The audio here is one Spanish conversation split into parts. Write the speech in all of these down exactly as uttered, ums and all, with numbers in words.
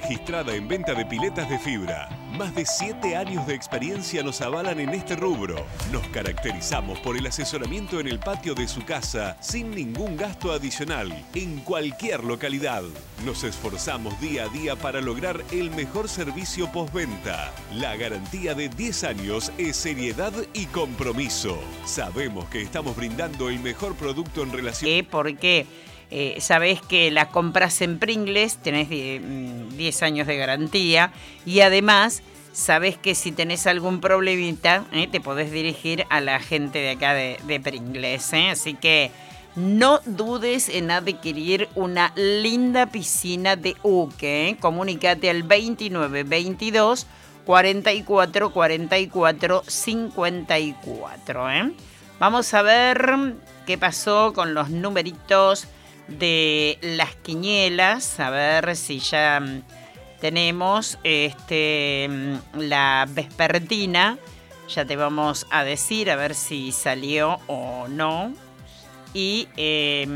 registrada en venta de piletas de fibra. Más de siete años de experiencia nos avalan en este rubro. Nos caracterizamos por el asesoramiento en el patio de su casa sin ningún gasto adicional, en cualquier localidad. Nos esforzamos día a día para lograr el mejor servicio postventa. La garantía de diez años es seriedad y compromiso. Sabemos que estamos brindando el mejor producto en relación... ¿Eh? Porque eh, sabés que la compras en Pringles, tenés diez años de garantía y además sabés que si tenés algún problemita, eh, te podés dirigir a la gente de acá de, de Pringles. ¿eh? Así que no dudes en adquirir una linda piscina de Uke. ¿eh? Comunicate al veintinueve veintidós cuarenta y cuatro cuarenta y cuatro cincuenta y cuatro. ¿eh? Vamos a ver qué pasó con los numeritos de las quinielas. A ver si ya tenemos este, la vespertina. Ya te vamos a decir a ver si salió o no. Y eh,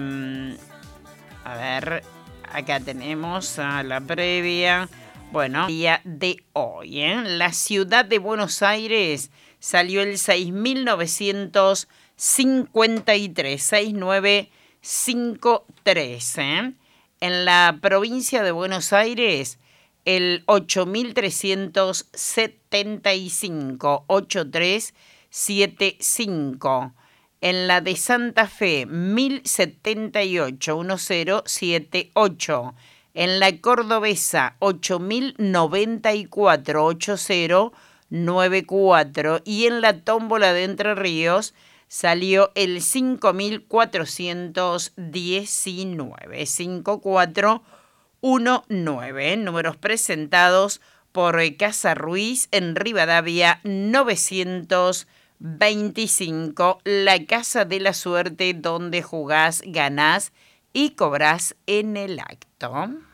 a ver, acá tenemos a la previa. Bueno, día de hoy, ¿eh? La ciudad de Buenos Aires salió el seis mil novecientos cincuenta y tres, seis nueve cinco tres. ¿eh? En la provincia de Buenos Aires, el ocho mil trescientos setenta y cinco, ocho tres siete cinco. En la de Santa Fe, mil setenta y ocho, diez setenta y ocho. En la cordobesa, ocho mil noventa y cuatro, ochenta noventa y cuatro. Y en la tómbola de Entre Ríos salió el cinco mil cuatrocientos diecinueve, cinco cuatro uno nueve. Números presentados por Casa Ruiz en Rivadavia novecientos veinticinco, la casa de la suerte donde jugás, ganás y cobrás en el acto.